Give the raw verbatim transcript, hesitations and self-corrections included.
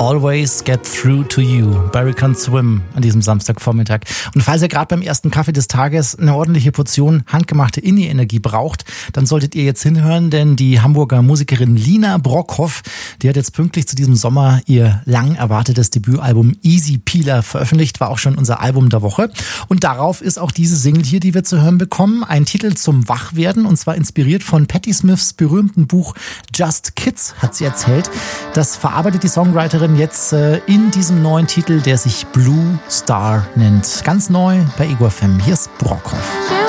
Always Get Through to You. Barry Can't Swim an diesem Samstagvormittag. Und falls ihr gerade beim ersten Kaffee des Tages eine ordentliche Portion handgemachte Indie-Energie braucht, dann solltet ihr jetzt hinhören, denn die Hamburger Musikerin Lina Brockhoff, die hat jetzt pünktlich zu diesem Sommer ihr lang erwartetes Debütalbum Easy Peeler veröffentlicht, war auch schon unser Album der Woche. Und darauf ist auch diese Single hier, die wir zu hören bekommen, ein Titel zum Wachwerden, und zwar inspiriert von Patti Smiths berühmten Buch Just Kids, hat sie erzählt. Das verarbeitet die Songwriterin jetzt äh, in diesem neuen Titel, der sich Blue Star nennt. Ganz neu bei Ego F M. Hier ist Brockhoff.